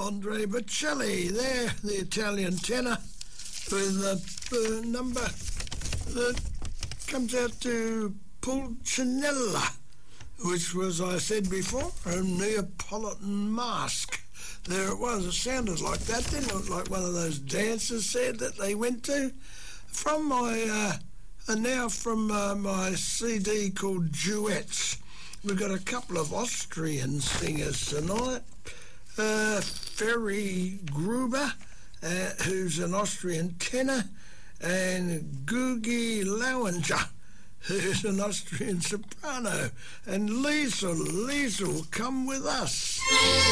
Andre Bocelli there, the Italian tenor, with the number that comes out to Pulcinella, which was, I said before, a Neapolitan masque. There it was. It sounded like that. Didn't look like one of those dances said that they went to. From my my CD called Duets, we've got a couple of Austrian singers tonight. Ferry Gruber, who's an Austrian tenor, and Gugi Lauinger, who's an Austrian soprano. And Liesl will come with us.